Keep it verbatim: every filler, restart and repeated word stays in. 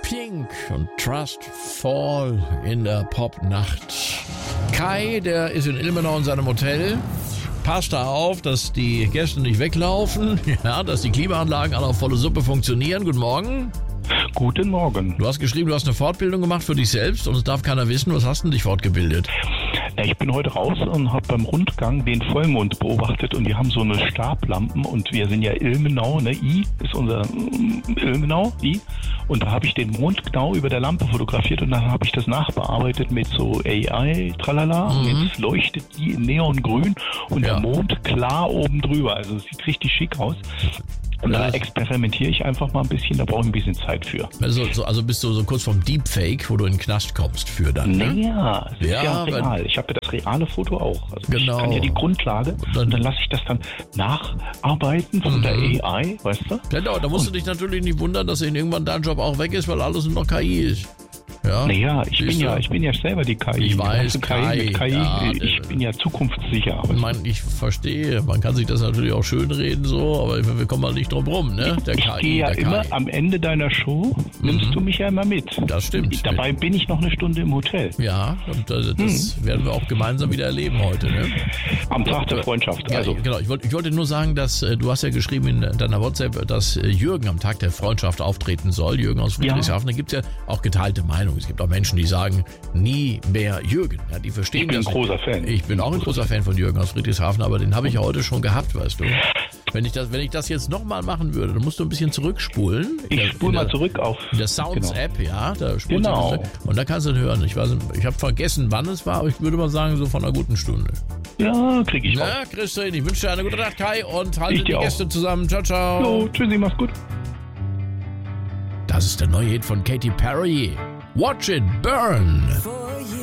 Pink und Trust Fall in der Popnacht. Kai, der ist in Ilmenau in seinem Hotel. Passt da auf, dass die Gäste nicht weglaufen, ja, dass die Klimaanlagen alle auf volle Suppe funktionieren. Guten Morgen. Guten Morgen. Du hast geschrieben, du hast eine Fortbildung gemacht für dich selbst und es darf keiner wissen. Was hast du denn dich fortgebildet? Ja, ich bin heute raus und habe beim Rundgang den Vollmond beobachtet und die haben so eine Stablampen und wir sind ja Ilmenau, ne? I ist unser mm, Ilmenau, I. Und da habe ich den Mond genau über der Lampe fotografiert und dann habe ich das nachbearbeitet mit so A I, tralala. Mhm. Und jetzt leuchtet die in Neongrün und Ja. der Mond klar oben drüber. Also es sieht richtig schick aus. Und da experimentiere ich einfach mal ein bisschen, da brauche ich ein bisschen Zeit für. Also, so, also bist du so kurz vom Deepfake, wo du in den Knast kommst für dann, ne? Naja, es ist Ja, ja, aber- real. Ich habe ja das reale Foto auch. Also Genau. Ich kann ja die Grundlage Und dann- und dann lasse ich das dann nacharbeiten von Mhm. der A I, weißt du? Genau, da musst du dich natürlich nicht wundern, dass irgendwann dein Job auch weg ist, weil alles nur noch K I ist. Ja, Naja, ich bin siehst du? ja, ich bin ja selber die K I. Ich weiß, Die ganze K I, mit K I, ja, ich äh, bin ja zukunftssicher. Ich meine, ich verstehe, man kann sich das natürlich auch schönreden so, aber wir kommen mal nicht drum rum, ne? Der Ich K I, gehe ja der immer K I. am Ende deiner Show, nimmst du mich ja immer mit. Das stimmt. Dabei bin ich noch eine Stunde im Hotel. Ja, und äh, das Hm. werden wir auch gemeinsam wieder erleben heute, ne? Am Tag der Freundschaft. Ja, Also, genau. Ich wollte, ich wollte nur sagen, dass äh, du hast ja geschrieben in deiner WhatsApp, dass äh, Jürgen am Tag der Freundschaft auftreten soll. Jürgen aus Friedrichshafen. Da gibt es ja auch geteilte Meinungen. Es gibt auch Menschen, die sagen, nie mehr Jürgen. Ja, die verstehen ich bin ein das. großer Fan. Ich bin auch ein großer Fan von Jürgen aus Friedrichshafen, aber den habe ich ja heute schon gehabt, weißt du. Wenn ich das, wenn ich das jetzt nochmal machen würde, dann musst du ein bisschen zurückspulen. In Ich der- spule in mal der- zurück auf. In der Sounds-App, ja, da spulst Genau. du das, und da kannst du dann hören. Ich weiß, ich habe vergessen, wann es war, aber ich würde mal sagen, so von einer guten Stunde. Ja, krieg ich raus. Na, Christian, ich wünsche dir eine gute Nacht, Kai, und halte Ich die dir auch. Gäste zusammen. Ciao, ciao. Jo, tschüssi, mach's gut. Das ist der neue Hit von Katy Perry. Watch It Burn.